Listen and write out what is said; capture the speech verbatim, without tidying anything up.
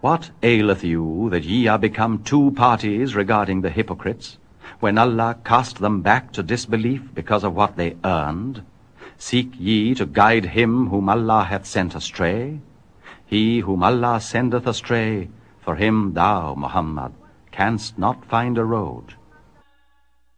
What aileth you that ye are become two parties regarding the hypocrites, when Allah cast them back to disbelief because of what they earned? Seek ye to guide him whom Allah hath sent astray? He whom Allah sendeth astray, for him thou, Muhammad, canst not find a road.